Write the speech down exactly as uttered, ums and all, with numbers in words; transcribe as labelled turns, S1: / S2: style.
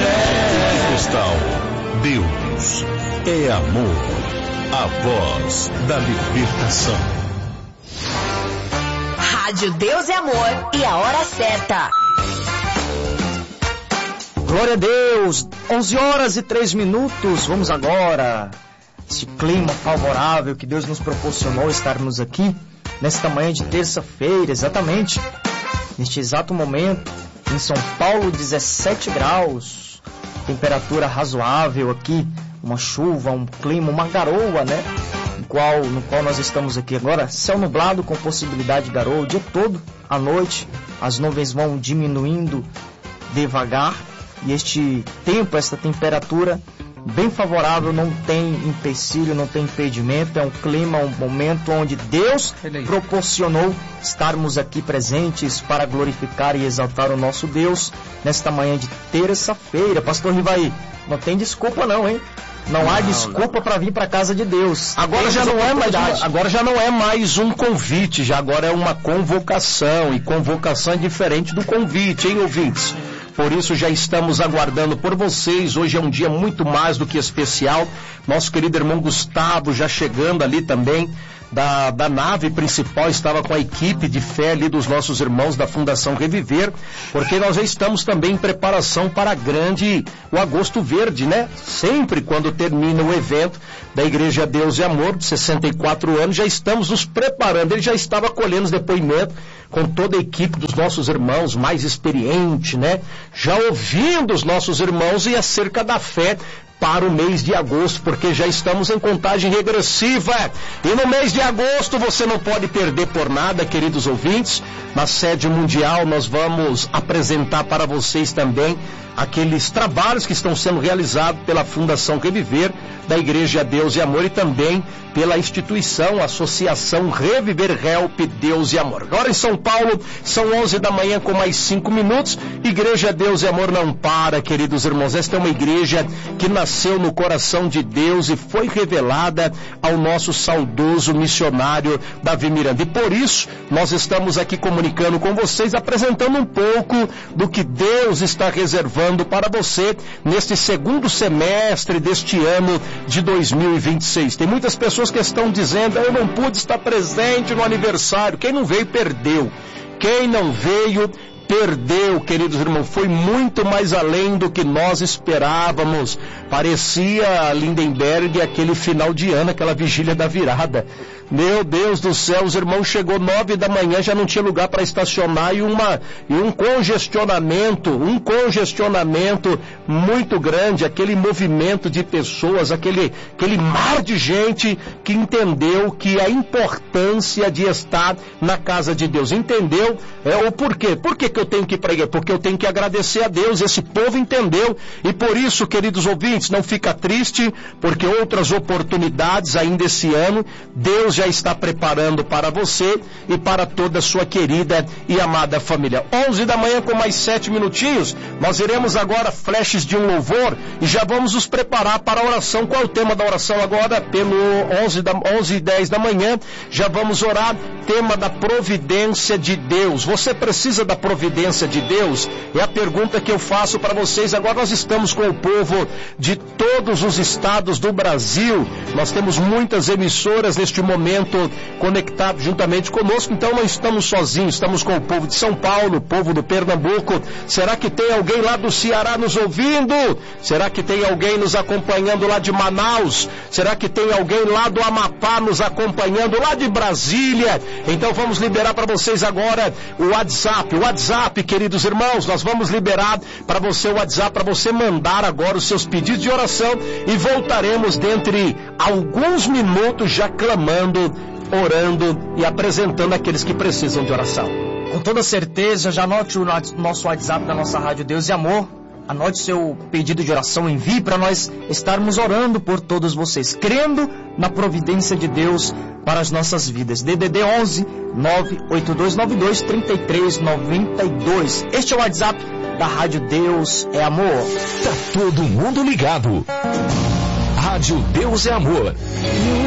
S1: Cristal, Deus é amor, a voz da libertação.
S2: Rádio Deus é Amor e a hora certa.
S3: Glória a Deus, onze horas e três minutos, vamos agora. Esse clima favorável que Deus nos proporcionou estarmos aqui nesta manhã de terça-feira, exatamente neste exato momento, em São Paulo, dezessete graus, temperatura razoável aqui, uma chuva, um clima, uma garoa, né? No qual, no qual nós estamos aqui agora, céu nublado com possibilidade de garoa o dia todo, à noite, as nuvens vão diminuindo devagar e este tempo, esta temperatura bem favorável, não tem empecilho, não tem impedimento, é um clima, um momento onde Deus proporcionou estarmos aqui presentes para glorificar e exaltar o nosso Deus nesta manhã de terça-feira. Pastor Rivaí, não tem desculpa não, hein? Não, não há desculpa para vir para a casa de Deus.
S4: Agora já, não é mais, agora já não é mais um convite, já agora é uma convocação, e convocação é diferente do convite, hein, ouvintes? Por isso já estamos aguardando por vocês. Hoje é um dia muito mais do que especial. Nosso querido irmão Gustavo já chegando ali também da, da nave principal, estava com a equipe de fé ali dos nossos irmãos da Fundação Reviver, porque nós já estamos também em preparação para a grande, o Agosto Verde, né? Sempre quando termina o evento da Igreja Deus e Amor, de sessenta e quatro anos, já estamos nos preparando. Ele já estava colhendo os depoimentos com toda a equipe dos nossos irmãos mais experiente, né? Já ouvindo os nossos irmãos e acerca da fé para o mês de agosto, porque já estamos em contagem regressiva. E no mês de agosto você não pode perder por nada, queridos ouvintes. Na sede mundial nós vamos apresentar para vocês também aqueles trabalhos que estão sendo realizados pela Fundação Reviver, da Igreja Deus e Amor, e também pela instituição, Associação Reviver Help Deus e Amor. Agora em São Paulo, são onze da manhã com mais cinco minutos, Igreja Deus e Amor não para, queridos irmãos. Esta é uma igreja que nasceu no coração de Deus e foi revelada ao nosso saudoso missionário Davi Miranda. E por isso, nós estamos aqui comunicando com vocês, apresentando um pouco do que Deus está reservando para você neste segundo semestre deste ano de dois mil e vinte e seis. Tem muitas pessoas que estão dizendo: eu não pude estar presente no aniversário. Quem não veio, perdeu. Quem não veio, perdeu, queridos irmãos. Foi muito mais além do que nós esperávamos. Parecia Lindenberg aquele final de ano, aquela vigília da virada. Meu Deus do céu, os irmãos chegou nove da manhã, já não tinha lugar para estacionar, e, uma, e um congestionamento, um congestionamento muito grande, aquele movimento de pessoas, aquele, aquele mar de gente que entendeu que a importância de estar na casa de Deus. Entendeu é, o porquê? Por que que eu tenho que ir para a igreja? Porque eu tenho que agradecer a Deus. Esse povo entendeu, e por isso, queridos ouvintes, não fica triste, porque outras oportunidades ainda esse ano, Deus já está preparando para você e para toda a sua querida e amada família. onze da manhã com mais sete minutinhos, nós iremos agora flashes de um louvor e já vamos nos preparar para a oração. Qual é o tema da oração agora? Pelo onze e dez da manhã, já vamos orar, tema da providência de Deus. Você precisa da providência de Deus? É a pergunta que eu faço para vocês. Agora nós estamos com o povo de todos os estados do Brasil, nós temos muitas emissoras neste momento conectados juntamente conosco, então não estamos sozinhos, estamos com o povo de São Paulo, o povo do Pernambuco. Será que tem alguém lá do Ceará nos ouvindo? Será que tem alguém nos acompanhando lá de Manaus? Será que tem alguém lá do Amapá nos acompanhando, lá de Brasília? Então vamos liberar para vocês agora o WhatsApp, o WhatsApp, queridos irmãos, nós vamos liberar para você o WhatsApp, para você mandar agora os seus pedidos de oração, e voltaremos dentre alguns minutos já clamando, orando e apresentando aqueles que precisam de oração.
S3: Com toda certeza, já anote o nosso WhatsApp da nossa Rádio Deus e Amor. Anote seu pedido de oração, envie para nós estarmos orando por todos vocês, crendo na providência de Deus para as nossas vidas. D D D onze, nove oito dois nove dois, três três nove dois. Este é o WhatsApp da Rádio Deus é Amor.
S1: Tá todo mundo ligado. Rádio Deus é Amor.